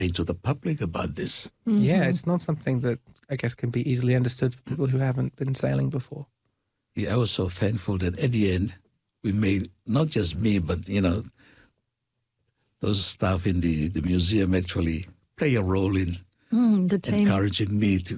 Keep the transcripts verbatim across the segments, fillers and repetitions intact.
to the public about this. Mm-hmm. Yeah, it's not something that I guess can be easily understood for people who haven't been sailing before. Yeah, I was so thankful that at the end we made, not just me, but, you know, those staff in the, the museum actually play a role in mm, the team. encouraging me to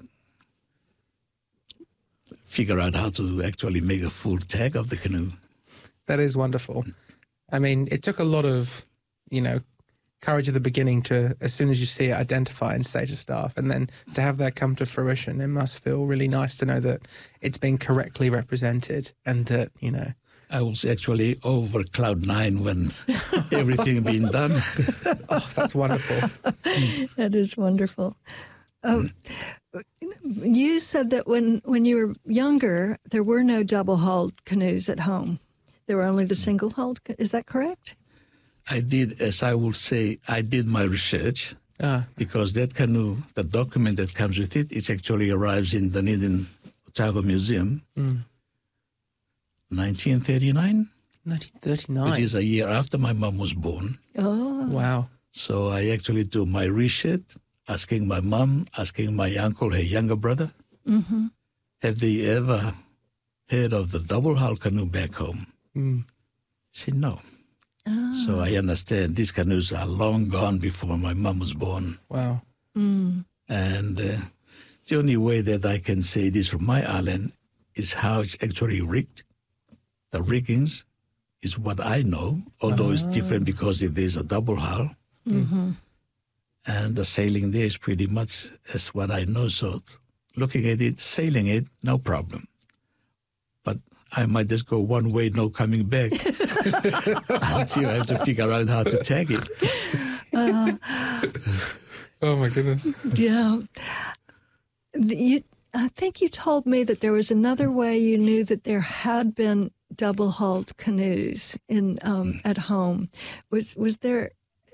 figure out how to actually make a full tag of the canoe. That is wonderful. I mean, it took a lot of, you know, courage at the beginning to, as soon as you see it, identify and say to staff, and then to have that come to fruition. It must feel really nice to know that it's been correctly represented and that, you know. I was actually over cloud nine when everything being done. Oh, that's wonderful. That is wonderful. Um, you said that when, when you were younger, there were no double-hulled canoes at home. There were only the single-hulled. Is that correct? I did, as I will say, I did my research ah. because that canoe, the document that comes with it, it actually arrives in Dunedin Otago Museum, mm. nineteen thirty-nine. nineteen thirty-nine. Which is a year after my mom was born. Oh. Wow. So I actually do my research, asking my mom, asking my uncle, her younger brother, mm-hmm. have they ever heard of the double hull canoe back home? Mm. He said, no. Oh. So I understand these canoes are long gone before my mom was born. Wow. Mm. And uh, the only way that I can say this from my island is how it's actually rigged. The riggings is what I know, although ah. it's different because it is a double hull. Mm-hmm. And the sailing there is pretty much as what I know. So looking at it, sailing it, no problem. But I might just go one way, no coming back, until I have to figure out how to tag it. Uh, oh, my goodness. Yeah. You, I think you told me that there was another way you knew that there had been double-hulled canoes in um, at home. Was was there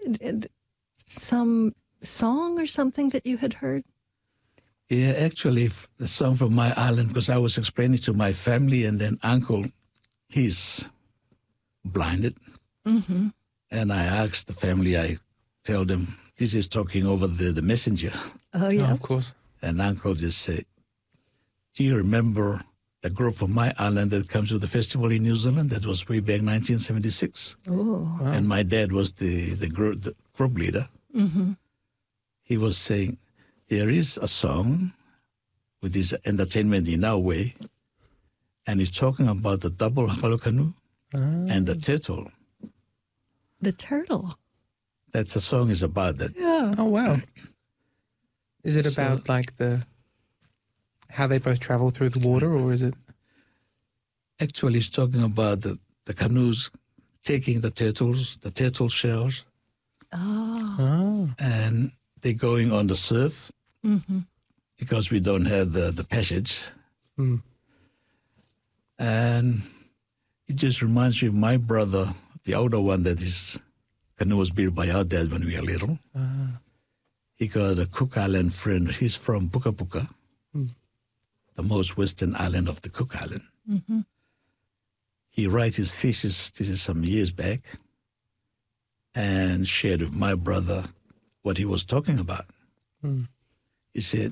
some song or something that you had heard? Yeah, actually, the song from my island, because I was explaining to my family, and then uncle, he's blinded. Mm-hmm. And I asked the family, I tell them, this is talking over the, the messenger. Oh, yeah. Oh, of course. And uncle just said, do you remember the group from my island that comes to the festival in New Zealand? That was way back nineteen seventy-six. Oh. Wow. And my dad was the, the, group, the group leader. Mm-hmm. He was saying, there is a song with this entertainment in our way, and he's talking about the double hull canoe ah. and the turtle. The turtle. That's a song is about that. Yeah. Oh, wow. Is it So- about, like, the how they both travel through the water, or is it? Actually, it's talking about the, the canoes taking the turtles, the turtle shells, Oh. Oh. and they're going on the surf Mm-hmm. because we don't have the, the passage. Mm. And it just reminds me of my brother, the older one, that his canoe was built by our dad when we were little. Ah. He got a Cook Island friend. He's from Puka Puka, Mm. the most western island of the Cook Island. Mm-hmm. He wrote his thesis, this is some years back, and shared with my brother what he was talking about. Mm. He said,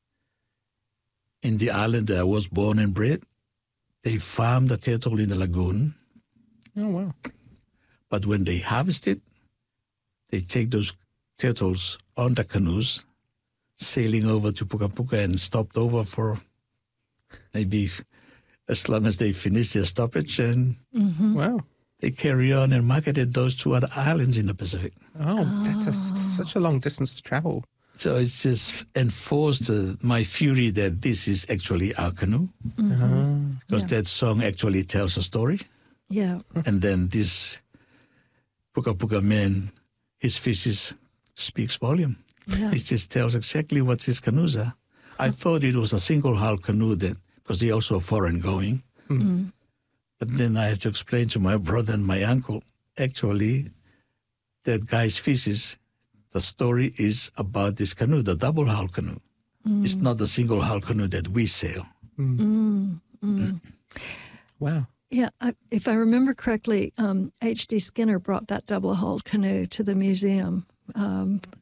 in the island that I was born and bred, they farm the turtle in the lagoon, Oh, wow. but when they harvest it, they take those turtles on the canoes, sailing over to Puka Puka and stopped over for maybe as long as they finish their stoppage, and Mm-hmm. Wow. they carry on and marketed those two other islands in the Pacific. Oh, that's a, such a long distance to travel. So it's just enforced uh, my theory that this is actually our canoe, Mm-hmm. because Yeah. that song actually tells a story. Yeah. And then this Puka Puka man, his fishes speaks volume. Yeah. It just tells exactly what his canoes are. I thought it was a single hull canoe then, because they're also foreign going. Mm-hmm. But then I have to explain to my brother and my uncle, actually, that guy's fishes, the story is about this canoe, the double hull canoe. Mm. It's not the single hull canoe that we sail. Mm. Mm. Wow. Yeah, I, if I remember correctly, um, H D Skinner brought that double-hulled canoe to the museum um,